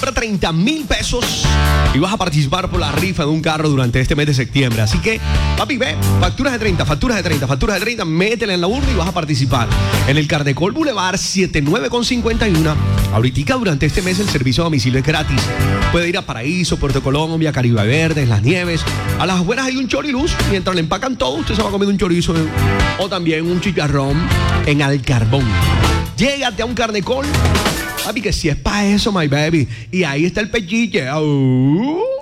para 30,000 pesos y vas a participar por la rifa de un carro durante este mes de septiembre. Así que, papi, ve, facturas de 30, métela en la urna y vas a participar. En el Cardecol Boulevard 79,51. Ahorita durante este mes el servicio a domicilio es gratis. Puede ir a Paraíso, Puerto Colombia, Caribe Verde, Las Nieves. A las afueras hay un choriluz. Mientras le empacan todo, usted se va a comer un chorizo o también un chicharrón en Al Carbón. Llégate a un Cardecol. Papi, que si es pa' eso, my baby. Y ahí está el pechiche.